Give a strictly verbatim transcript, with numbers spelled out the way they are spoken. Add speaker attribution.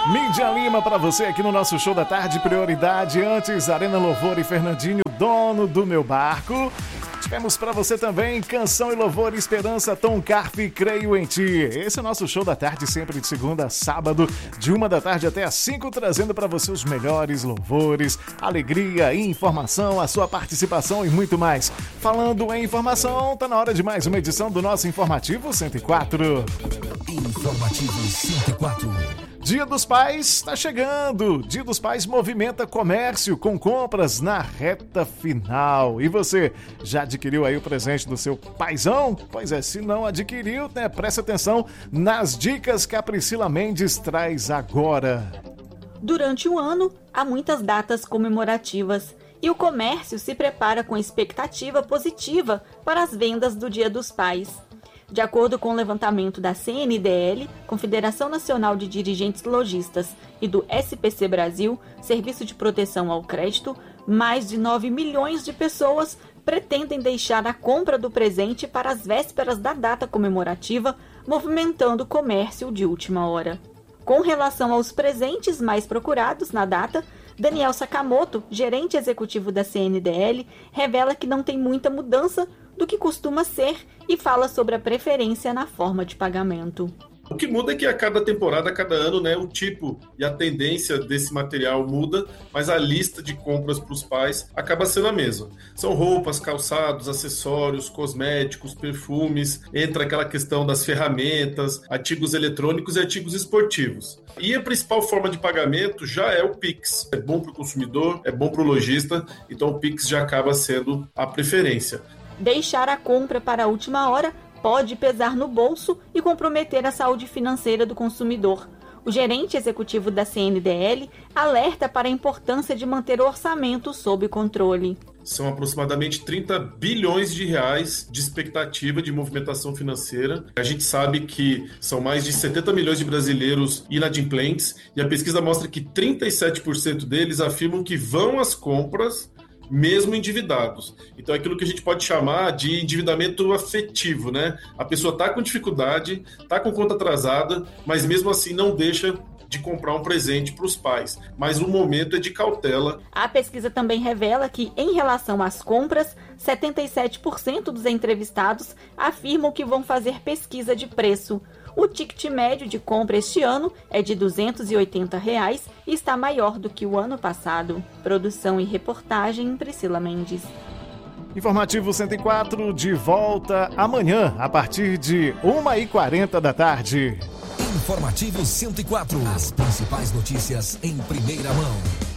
Speaker 1: Mídia Lima pra você aqui no nosso show da tarde, prioridade. Antes, Arena Louvor e Fernandinho, dono do meu barco. Tivemos pra você também Canção e Louvor, Esperança, Tom Carpe, Creio em Ti. Esse é o nosso show da tarde, sempre de segunda a sábado, de uma da tarde até às cinco, trazendo pra você os melhores louvores, alegria, informação, a sua participação e muito mais. Falando em informação, tá na hora de mais uma edição do nosso Informativo cento e quatro.
Speaker 2: Informativo cento e quatro.
Speaker 1: Dia dos Pais está chegando. Dia dos Pais movimenta comércio com compras na reta final. E você, já adquiriu aí o presente do seu paizão? Pois é, se não adquiriu, né, presta atenção nas dicas que a Priscila Mendes traz agora.
Speaker 3: Durante o ano, há muitas datas comemorativas e o comércio se prepara com expectativa positiva para as vendas do Dia dos Pais. De acordo com o levantamento da C N D L, Confederação Nacional de Dirigentes Lojistas, e do S P C Brasil, Serviço de Proteção ao Crédito, mais de nove milhões de pessoas pretendem deixar a compra do presente para as vésperas da data comemorativa, movimentando o comércio de última hora. Com relação aos presentes mais procurados na data, Daniel Sakamoto, gerente executivo da C N D L, revela que não tem muita mudança do que costuma ser e fala sobre a preferência na forma de pagamento.
Speaker 4: O que muda é que a cada temporada, a cada ano, né, o tipo e a tendência desse material muda, mas a lista de compras para os pais acaba sendo a mesma. São roupas, calçados, acessórios, cosméticos, perfumes, entra aquela questão das ferramentas, artigos eletrônicos e artigos esportivos. E a principal forma de pagamento já é o Pix. É bom para o consumidor, é bom para o lojista, então o Pix já acaba sendo a preferência.
Speaker 3: Deixar a compra para a última hora pode pesar no bolso e comprometer a saúde financeira do consumidor. O gerente executivo da C N D L alerta para a importância de manter o orçamento sob controle.
Speaker 4: São aproximadamente trinta bilhões de reais de expectativa de movimentação financeira. A gente sabe que são mais de setenta milhões de brasileiros inadimplentes e a pesquisa mostra que trinta e sete por cento deles afirmam que vão às compras mesmo endividados. Então é aquilo que a gente pode chamar de endividamento afetivo, né? A pessoa está com dificuldade, está com conta atrasada, mas mesmo assim não deixa de comprar um presente para os pais. Mas o momento é de cautela.
Speaker 3: A pesquisa também revela que, em relação às compras, setenta e sete por cento dos entrevistados afirmam que vão fazer pesquisa de preço. O ticket médio de compra este ano é de duzentos e oitenta reais e está maior do que o ano passado. Produção e reportagem, Priscila Mendes.
Speaker 1: Informativo cento e quatro de volta amanhã, a partir de uma e quarenta da tarde.
Speaker 2: Informativo cento e quatro. As principais notícias em primeira mão.